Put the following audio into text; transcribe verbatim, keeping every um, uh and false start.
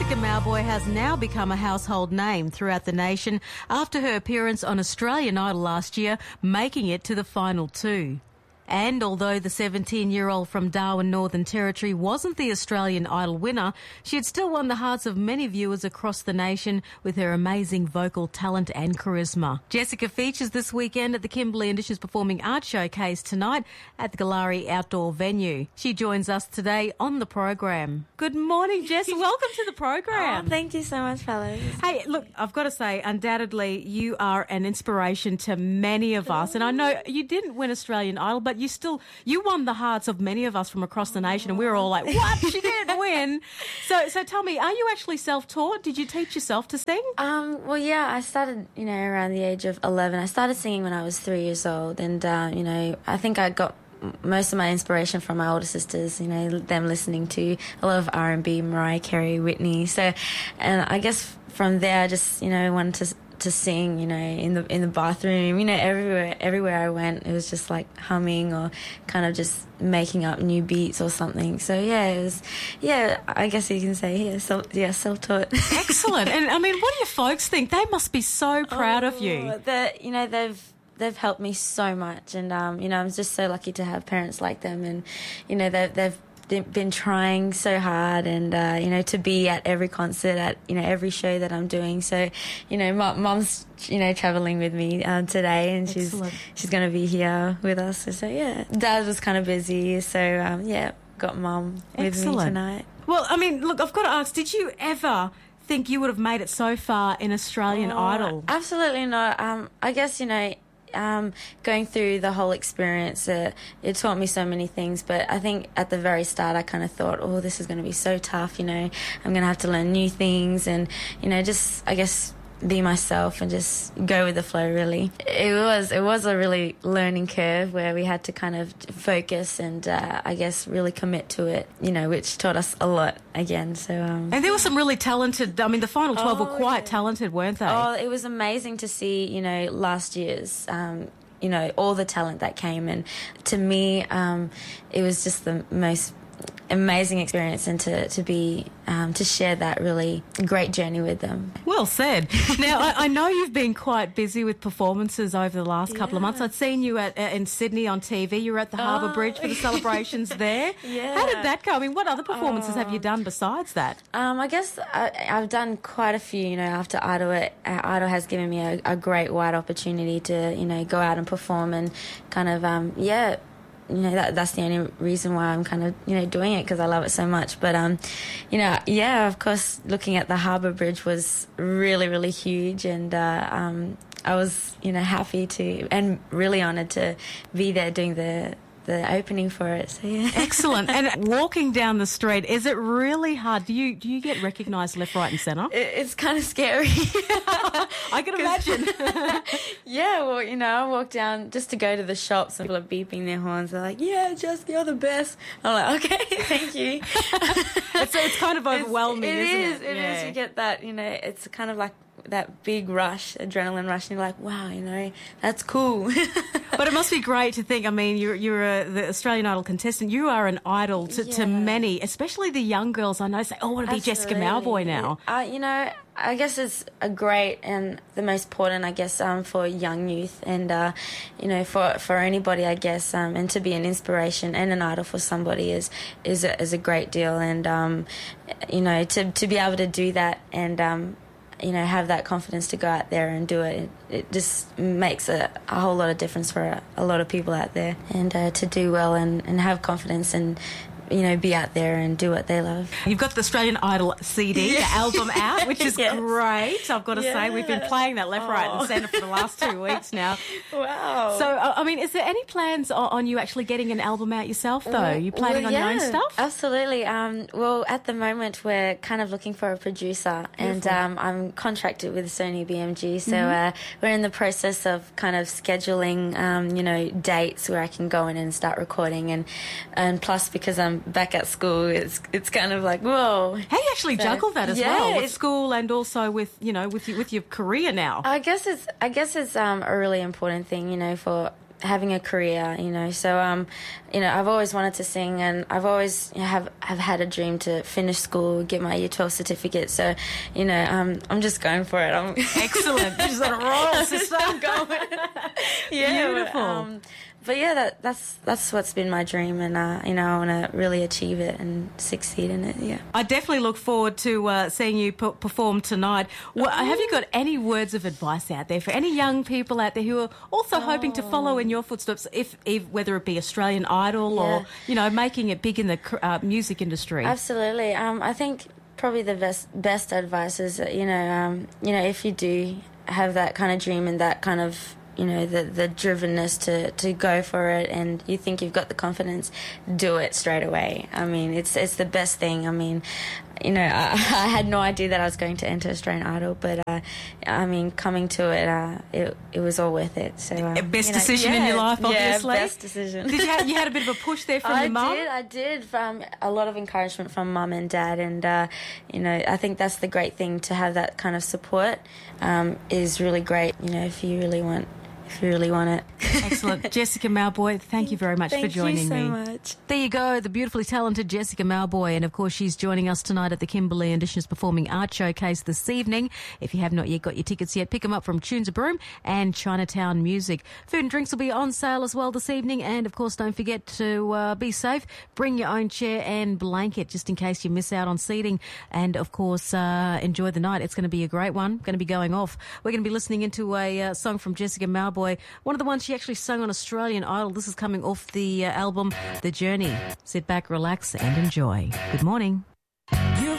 Jessica Mauboy has now become a household name throughout the nation after her appearance on Australian Idol last year, making it to the final two. And although the seventeen-year-old from Darwin, Northern Territory wasn't the Australian Idol winner, she had still won the hearts of many viewers across the nation with her amazing vocal talent and charisma. Jessica features this weekend at the Kimberley Industries Performing Arts Showcase tonight at the Galari Outdoor Venue. She joins us today on the program. Good morning, Jess. Welcome to the program. Oh, thank you so much, fellas. Hey, look, I've got to say, undoubtedly, you are an inspiration to many of us. And I know you didn't win Australian Idol, but you still, you won the hearts of many of us from across the nation, and we were all like, what? She didn't win. So so tell me, are you actually self-taught? Did you teach yourself to sing? Um, well, yeah, I started, you know, around the age of eleven. I started singing when I was three years old, and, uh, you know, I think I got most of my inspiration from my older sisters, you know, them listening to a lot of R and B, Mariah Carey, Whitney. So, and I guess from there, I just, you know, wanted to to sing, you know, in the in the bathroom, you know, everywhere everywhere I went, it was just like humming or kind of just making up new beats or something. So yeah, it was, yeah, I guess you can say, yeah, self, yeah, self-taught. Excellent. And I mean, what do your folks think? They must be so proud oh, of you. That, you know, they've they've helped me so much, and um, you know, I'm just so lucky to have parents like them, and you know, they've they've been trying so hard, and uh, you know, to be at every concert, at you know, every show that I'm doing. So, you know, Mum's you know traveling with me um, today, and Excellent. she's she's going to be here with us. So, so yeah, Dad was kind of busy, so um, yeah, got Mum with Excellent. me tonight. Well, I mean, look, I've got to ask, did you ever think you would have made it so far in Australian oh, Idol? Absolutely not. Um, I guess, you know, Um, going through the whole experience, uh, it taught me so many things, but I think at the very start I kind of thought, oh, this is going to be so tough, you know, I'm going to have to learn new things and, you know, just, I guess, be myself and just go with the flow, really. It was it was a really learning curve where we had to kind of focus and, uh, I guess, really commit to it, you know, which taught us a lot again. So um, And there were some really talented, I mean, the final twelve Oh, were quite yeah. talented, weren't they? Oh, it was amazing to see, you know, last year's, um, you know, all the talent that came. And to me, um, it was just the most amazing experience, and to, to be, um, to share that really great journey with them. Well said. Now, I, I know you've been quite busy with performances over the last couple of months. I'd seen you at, uh, in Sydney on T V. You were at the Harbour Oh. Bridge for the celebrations there. Yeah. How did that go? I mean, what other performances have you done besides that? Um, I guess I, I've done quite a few, you know, after Idol. It, uh, Idol has given me a, a great wide opportunity to, you know, go out and perform and kind of, um, yeah, you know, that that's the only reason why I'm kind of, you know, doing it, because I love it so much. But, um, you know, yeah, of course, looking at the Harbour Bridge was really, really huge, and uh, um, I was, you know, happy to and really honoured to be there doing the the opening for it. So yeah. Excellent. And walking down the street, is it really hard? Do you do you get recognised left, right and centre? It, it's kind of scary. I can imagine. Yeah, well, you know, I walk down just to go to the shops and people are beeping their horns. They're like, yeah, Jess, you're the best. I'm like, okay, thank you. it's, it's kind of overwhelming, it's, it isn't is, it? It Yeah. is. You get that, you know, it's kind of like that big rush, adrenaline rush, and you're like, wow, you know, that's cool. But it must be great to think, I mean, you're, you're a, the Australian Idol contestant. You are an idol to, to Yeah. many, especially the young girls I know say, oh, I want to be Jessica Mauboy now. Uh, you know, I guess it's a great and the most important, I guess, um, for young youth and, uh, you know, for, for anybody, I guess, um, and to be an inspiration and an idol for somebody is is a, is a great deal. And, um, you know, to, to be able to do that and, um, you know, have that confidence to go out there and do it, it, it just makes a, a whole lot of difference for a, a lot of people out there. And uh, to do well and, and have confidence and, you know, be out there and do what they love. You've got the Australian Idol C D, the album out, which is Yes. great. I've got to Yeah. say, we've been playing that left, right Oh. and centre for the last two weeks now. Wow. So, uh, I mean, is there any plans on, on you actually getting an album out yourself, though? Are you planning Well, on your own yeah, stuff? Absolutely. Um, well, at the moment, we're kind of looking for a producer, and um, I'm contracted with Sony B M G, so Mm-hmm. uh, we're in the process of kind of scheduling, um, you know, dates where I can go in and start recording, and and plus because I'm back at school, it's it's kind of like, whoa. How do you actually So, juggle that as yeah, well, with it's- school and also with, you know, with your, with your career now? I guess it's I guess it's um, a really important thing, you know, for having a career, you know. So, um, you know, I've always wanted to sing, and I've always you know, have have had a dream to finish school, get my Year twelve certificate. So, you know, um, I'm just going for it. I'm Excellent. You're just on a roll, sister. I'm going. Yeah, Beautiful. But, um, but yeah, that, that's that's what's been my dream, and uh, you know, I want to really achieve it and succeed in it. Yeah. I definitely look forward to uh, seeing you p- perform tonight. Well, have you got any words of advice out there for any young people out there who are also hoping to follow in your footsteps, if, if whether it be Australian Idol Yeah. or you know making it big in the uh, music industry? Absolutely. Um, I think probably the best best advice is that, you know, um, you know, if you do have that kind of dream and that kind of, you know, the the drivenness to, to go for it, and you think you've got the confidence, do it straight away. I mean, it's it's the best thing. I mean, you know, I, I had no idea that I was going to enter Australian Idol, but uh, I mean, coming to it, uh, it it was all worth it. So uh, best you know, decision in yeah, your life, obviously. Yeah, best decision. Did you have, you had a bit of a push there from I your mum? did, I did. From a lot of encouragement from mum and dad, and uh, you know, I think that's the great thing, to have that kind of support um, is really great. You know, if you really want. If you really want it. Excellent. Jessica Mauboy, thank you very much Thank for joining you so me. much. There you go, the beautifully talented Jessica Mauboy, and of course she's joining us tonight at the Kimberley and Dishes Performing Arts Showcase this evening. If you have not yet got your tickets yet, pick them up from Tunes of Broome and Chinatown Music. Food and drinks will be on sale as well this evening, and of course don't forget to uh, be safe. Bring your own chair and blanket just in case you miss out on seating, and of course uh, enjoy the night. It's going to be a great one, going to be going off. We're going to be listening into a uh, song from Jessica Mauboy, one of the ones she actually sung on Australian Idol. This is coming off the uh, album The Journey. Sit back, relax and enjoy. Good morning.